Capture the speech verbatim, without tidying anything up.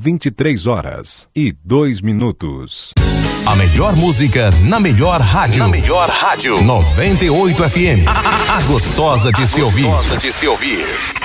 vinte e três horas e dois minutos. A melhor música na melhor rádio. Na melhor rádio. noventa e oito F M. A, a, a gostosa de se ouvir. Gostosa de se ouvir.